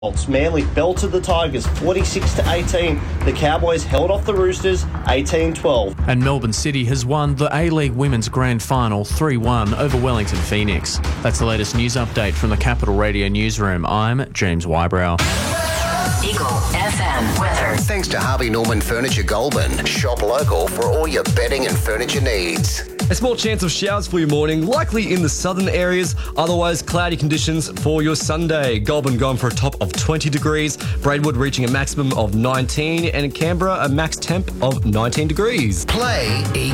Manly fell to the Tigers 46-18. The Cowboys held off the Roosters 18-12. And Melbourne City has won the A-League Women's Grand Final 3-1 over Wellington Phoenix. That's the latest news update from the Capital Radio Newsroom. I'm James Wybrow. Eagle FM weather. Thanks to Harvey Norman Furniture Goulburn. Shop local for all your bedding and furniture needs. A small chance of showers for your morning, likely in the southern areas, otherwise cloudy conditions for your Sunday. Goulburn going for a top of 20 degrees, Braidwood reaching a maximum of 19, and in Canberra a max temp of 19 degrees. Play